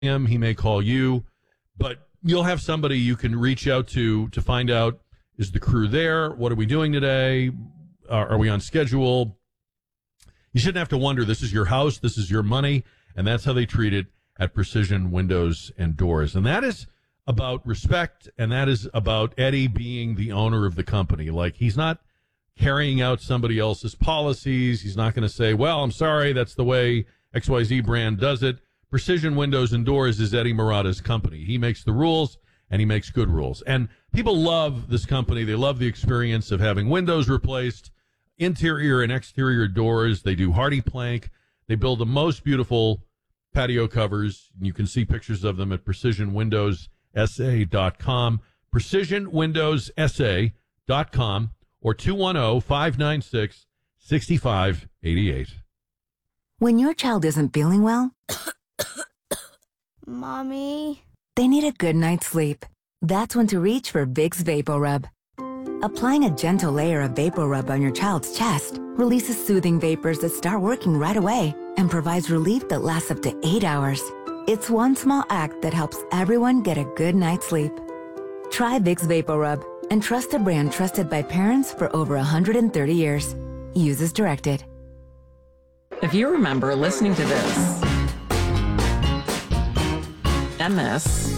him, he may call you, but you'll have somebody you can reach out to find out, is the crew there? What are we doing today? Are we on schedule? You shouldn't have to wonder. This is your house. This is your money. And that's how they treat it at Precision Windows and Doors. And that is about respect, and that is about Eddie being the owner of the company. Like, he's not carrying out somebody else's policies. He's not going to say, well, I'm sorry, that's the way XYZ brand does it. Precision Windows and Doors is Eddie Murata's company. He makes the rules, and he makes good rules. And people love this company. They love the experience of having windows replaced, interior and exterior doors. They do hardy plank. They build the most beautiful patio covers. You can see pictures of them at PrecisionWindowsSA.com, PrecisionWindowsSA.com, or 210-596-6588. When your child isn't feeling well, Mommy? They need a good night's sleep. That's when to reach for Vicks VapoRub. Applying a gentle layer of VapoRub on your child's chest releases soothing vapors that start working right away and provides relief that lasts up to 8 hours. It's one small act that helps everyone get a good night's sleep. Try Vicks VapoRub and trust a brand trusted by parents for over 130 years. Use as directed. If you remember listening to this, and this,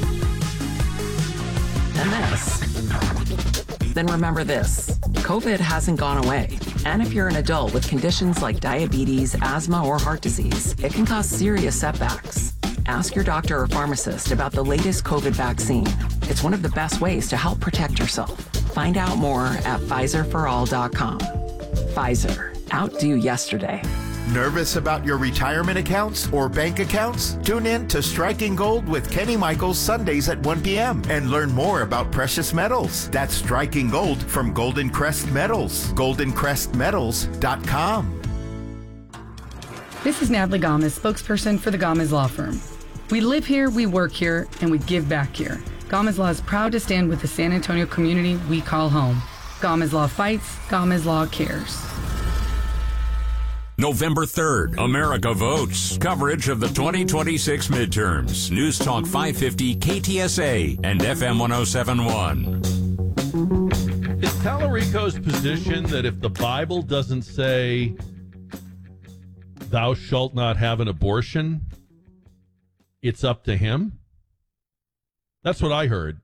and this, then remember this. COVID hasn't gone away. And if you're an adult with conditions like diabetes, asthma, or heart disease, it can cause serious setbacks. Ask your doctor or pharmacist about the latest COVID vaccine. It's one of the best ways to help protect yourself. Find out more at PfizerForAll.com. Pfizer. Outdo yesterday. Nervous about your retirement accounts or bank accounts? Tune in to Striking Gold with Kenny Michaels Sundays at 1 p.m. and learn more about precious metals. That's Striking Gold from Golden Crest Metals. GoldenCrestMetals.com. This is Natalie Gomez, spokesperson for the Gomez Law Firm. We live here, we work here, and we give back here. Gomez Law is proud to stand with the San Antonio community we call home. Gomez Law fights, Gomez Law cares. November 3rd, America votes. Coverage of the 2026 midterms. News Talk 550, KTSA, and FM 1071. Is Tallarico's position that if the Bible doesn't say, thou shalt not have an abortion, it's up to him? That's what I heard.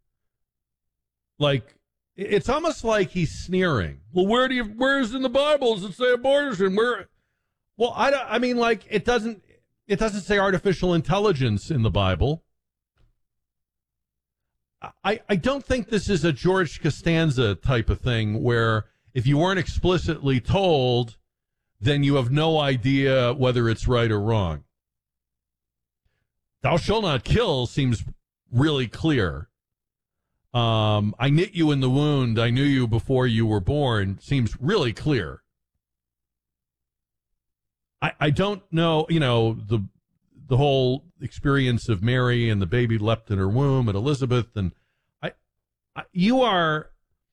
Like, it's almost like he's sneering. Well, where's in the Bible does it say abortion? Well, I mean, like, it doesn't say artificial intelligence in the Bible. I don't think this is a George Costanza type of thing where if you weren't explicitly told, then you have no idea whether it's right or wrong. Thou shalt not kill seems really clear. I knit you in the wound. I knew you before you were born seems really clear. I don't know, the whole experience of Mary and the baby leapt in her womb and Elizabeth, and you are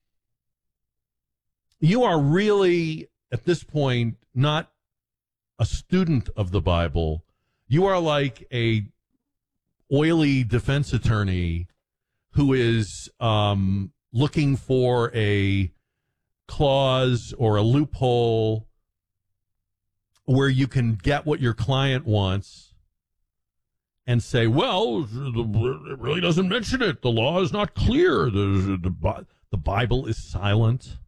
really at this point not a student of the Bible. You are like a oily defense attorney who is looking for a clause or a loophole where you can get what your client wants and say, well, it really doesn't mention it. The law is not clear. The Bible is silent.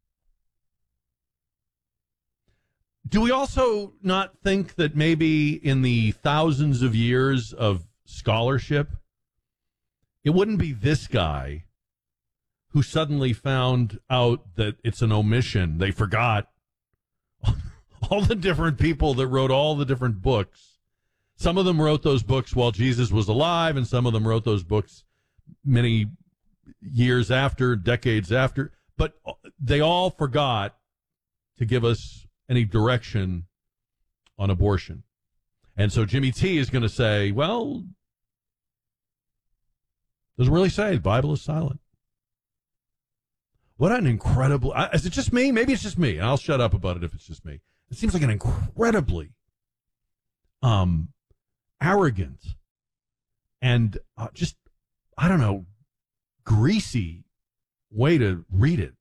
Do we also not think that maybe in the thousands of years of scholarship, it wouldn't be this guy who suddenly found out that it's an omission? They forgot all the different people that wrote all the different books. Some of them wrote those books while Jesus was alive, and some of them wrote those books many years after, decades after. But they all forgot to give us any direction on abortion. And so Jimmy T is going to say, well, doesn't really say. The Bible is silent. What an incredible... Is it just me? Maybe it's just me. And I'll shut up about it if it's just me. It seems like an incredibly arrogant and just, I don't know, greasy way to read it.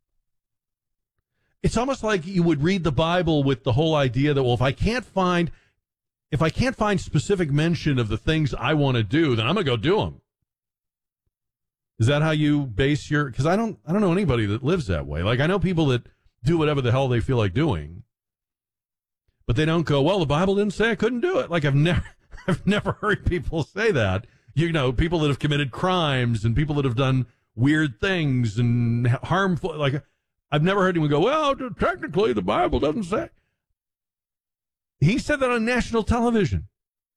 It's almost like you would read the Bible with the whole idea that, well, if I can't find specific mention of the things I want to do, then I'm going to go do them. Is that how you base your? Because I don't know anybody that lives that way. Like, I know people that do whatever the hell they feel like doing, but they don't go, well, the Bible didn't say I couldn't do it. Like, I've never heard people say that. You know, people that have committed crimes and people that have done weird things and harmful. Like, I've never heard anyone go, well, technically the Bible doesn't say. He said that on national television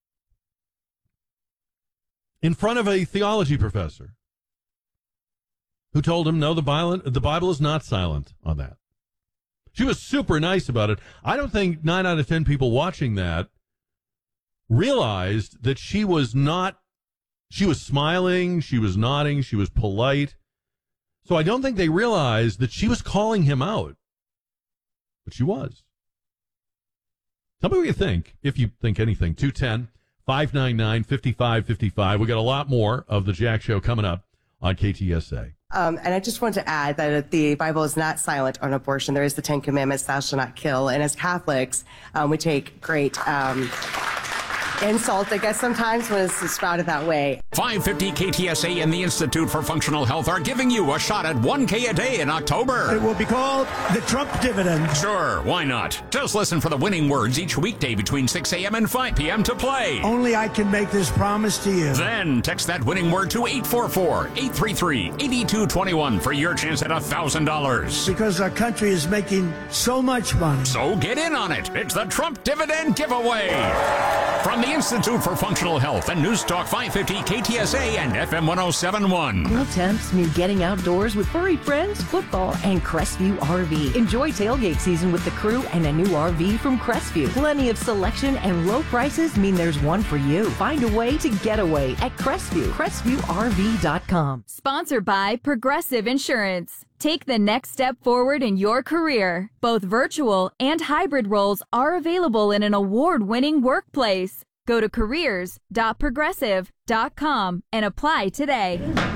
in front of a theology professor who told him, no, the Bible is not silent on that. She was super nice about it. I don't think 9 out of 10 people watching that realized that she was smiling, she was nodding, she was polite. So I don't think they realized that she was calling him out. But she was. Tell me what you think, if you think anything. 210-599-5555. We got a lot more of the Jack Show coming up on KTSA. And I just want to add that the Bible is not silent on abortion. There is the 10 Commandments, thou shalt not kill. And as Catholics, we take great insult, I guess, sometimes when it's sprouted that way. 550 KTSA and the Institute for Functional Health are giving you a shot at $1K a day in October. It will be called the Trump dividend. Sure, why not? Just listen for the winning words each weekday between 6 a.m. and 5 p.m. to play. Only I can make this promise to you. Then text that winning word to 844-833-8221 for your chance at $1,000. Because our country is making so much money. So get in on it. It's the Trump dividend giveaway. From the Institute for Functional Health and News Talk 550 KTSA and FM 1071. No temps mean getting outdoors with furry friends, football, and Crestview RV. Enjoy tailgate season with the crew and a new RV from Crestview. Plenty of selection and low prices mean there's one for you. Find a way to get away at Crestview. CrestviewRV.com. Sponsored by Progressive Insurance. Take the next step forward in your career. Both virtual and hybrid roles are available in an award-winning workplace. Go to careers.progressive.com and apply today.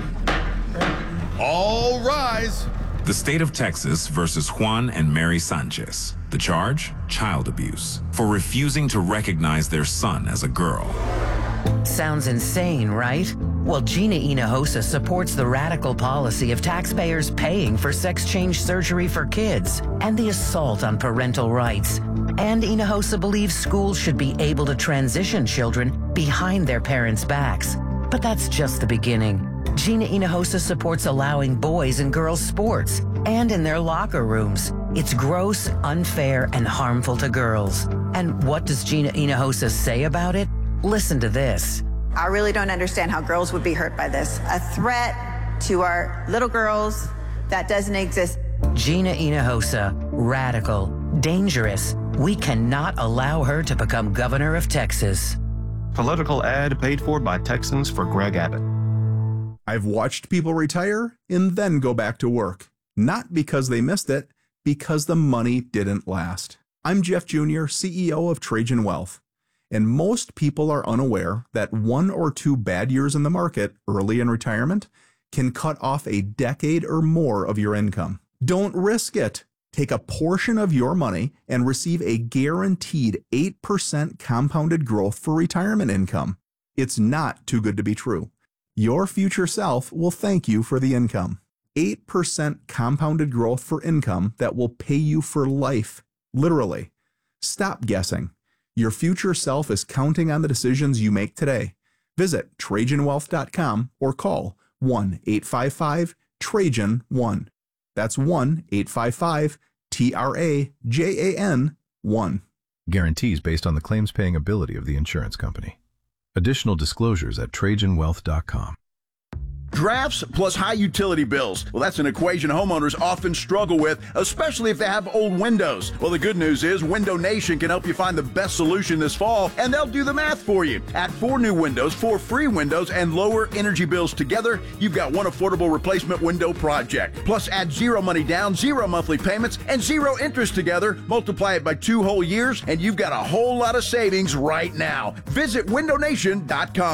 All rise. The state of Texas versus Juan and Mary Sanchez. The charge? Child abuse. For refusing to recognize their son as a girl. Sounds insane, right? Well, Gina Hinojosa supports the radical policy of taxpayers paying for sex change surgery for kids and the assault on parental rights. And Hinojosa believes schools should be able to transition children behind their parents' backs. But that's just the beginning. Gina Hinojosa supports allowing boys and girls sports and in their locker rooms. It's gross, unfair, and harmful to girls. And what does Gina Hinojosa say about it? Listen to this. I really don't understand how girls would be hurt by this. A threat to our little girls that doesn't exist. Gina Hinojosa, radical, dangerous. We cannot allow her to become governor of Texas. Political ad paid for by Texans for Greg Abbott. I've watched people retire and then go back to work. Not because they missed it, because the money didn't last. I'm Jeff Jr., CEO of Trajan Wealth. And most people are unaware that 1 or 2 bad years in the market early in retirement can cut off a decade or more of your income. Don't risk it. Take a portion of your money and receive a guaranteed 8% compounded growth for retirement income. It's not too good to be true. Your future self will thank you for the income. 8% compounded growth for income that will pay you for life. Literally. Stop guessing. Your future self is counting on the decisions you make today. Visit TrajanWealth.com or call 1-855-TRAJAN-1. That's 1-855-TRAJAN-1. Guarantees based on the claims paying ability of the insurance company. Additional disclosures at TrajanWealth.com. Drafts plus high utility bills. Well, that's an equation homeowners often struggle with, especially if they have old windows. Well, the good news is Window Nation can help you find the best solution this fall, and they'll do the math for you. Add 4 new windows, 4 free windows, and lower energy bills together, you've got one affordable replacement window project. Plus, add 0 money down, 0 monthly payments, and 0 interest together. Multiply it by 2 whole years, and you've got a whole lot of savings right now. Visit windownation.com.